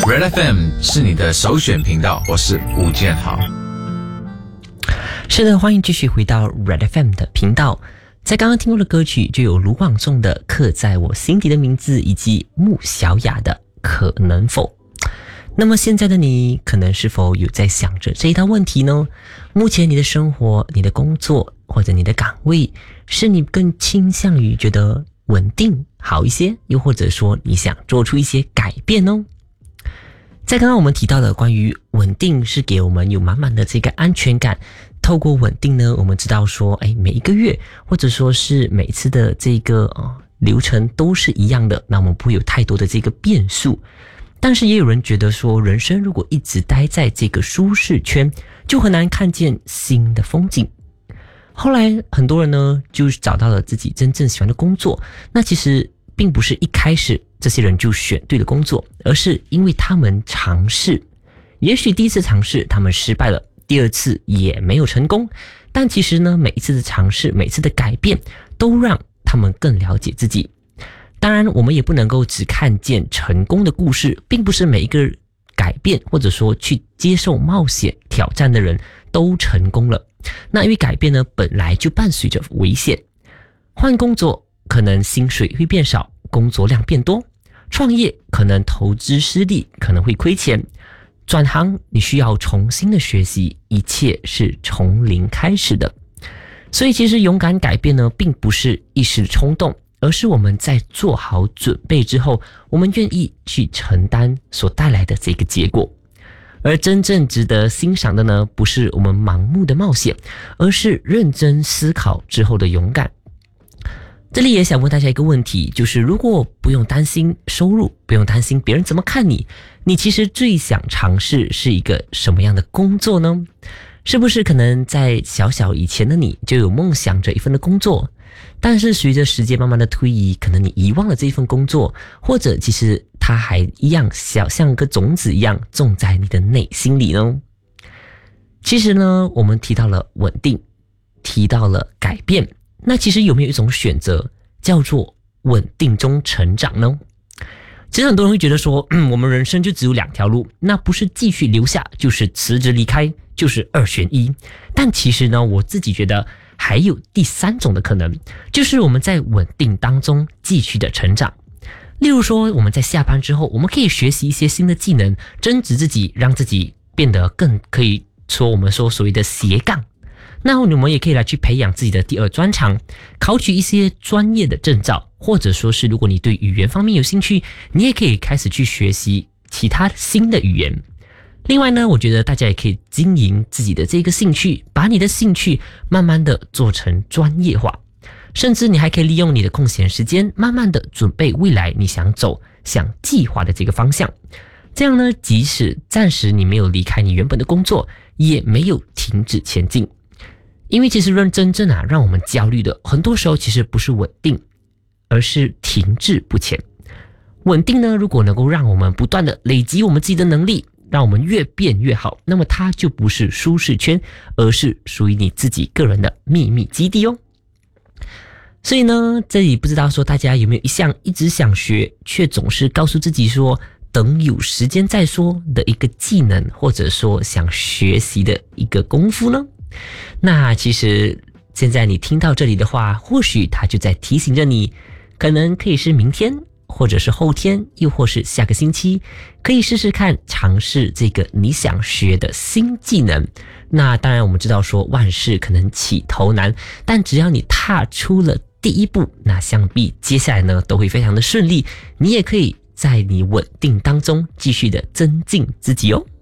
Red FM 是你的首选频道，我是吴建豪。 是的，欢迎继续回到 Red FM 的频道。在刚刚听过的歌曲就有卢广仲的《刻在我心底的名字》，以及穆小雅的《可能否》。那么现在的你可能是否有在想着这一道问题呢？目前你的生活、你的工作或者你的岗位，是你更倾向于觉得稳定好一些，又或者说你想做出一些改变呢？在刚刚我们提到的关于稳定是给我们有满满的这个安全感，透过稳定呢，我们知道说每一个月或者说是每次的这个流程都是一样的，那我们不会有太多的这个变数。但是也有人觉得说，人生如果一直待在这个舒适圈，就很难看见新的风景。后来很多人呢就找到了自己真正喜欢的工作，那其实并不是一开始这些人就选对了工作，而是因为他们尝试，也许第一次尝试他们失败了，第二次也没有成功，但其实呢，每一次的尝试，每一次的改变，都让他们更了解自己。当然，我们也不能够只看见成功的故事，并不是每一个改变或者说去接受冒险挑战的人都成功了。那因为改变呢，本来就伴随着危险。换工作可能薪水会变少，工作量变多；创业可能投资失利，可能会亏钱；转行你需要重新的学习，一切是从零开始的。所以其实勇敢改变呢，并不是一时冲动，而是我们在做好准备之后，我们愿意去承担所带来的这个结果。而真正值得欣赏的呢，不是我们盲目的冒险，而是认真思考之后的勇敢。这里也想问大家一个问题，就是如果不用担心收入，不用担心别人怎么看你，你其实最想尝试是一个什么样的工作呢？是不是可能在小小以前的你就有梦想着一份的工作，但是随着时间慢慢的推移，可能你遗忘了这一份工作，或者其实它还一样小，像个种子一样种在你的内心里呢？其实呢，我们提到了稳定，提到了改变，那其实有没有一种选择叫做稳定中成长呢？其实很多人会觉得说，我们人生就只有两条路，那不是继续留下，就是辞职离开，就是二选一。但其实呢，我自己觉得还有第三种的可能，就是我们在稳定当中继续的成长。例如说，我们在下班之后，我们可以学习一些新的技能，增值自己，让自己变得更可以说我们说所谓的斜杠。那我们也可以来去培养自己的第二专长，考取一些专业的证照，或者说是如果你对语言方面有兴趣，你也可以开始去学习其他新的语言。另外呢，我觉得大家也可以经营自己的这个兴趣，把你的兴趣慢慢的做成专业化，甚至你还可以利用你的空闲时间，慢慢的准备未来你想走、想计划的这个方向。这样呢，即使暂时你没有离开你原本的工作，也没有停止前进。因为其实真正让我们焦虑的，很多时候其实不是稳定，而是停滞不前。稳定呢，如果能够让我们不断的累积我们自己的能力，让我们越变越好，那么它就不是舒适圈，而是属于你自己个人的秘密基地哦。所以呢，这里不知道说大家有没有一项一直想学，却总是告诉自己说等有时间再说的一个技能，或者说想学习的一个功夫呢？那其实现在你听到这里的话，或许它就在提醒着你，可能可以是明天，或者是后天，又或是下个星期，可以试试看尝试这个你想学的新技能。那当然我们知道说万事可能起头难，但只要你踏出了第一步，那想必接下来呢都会非常的顺利，你也可以在你稳定当中继续的增进自己哦。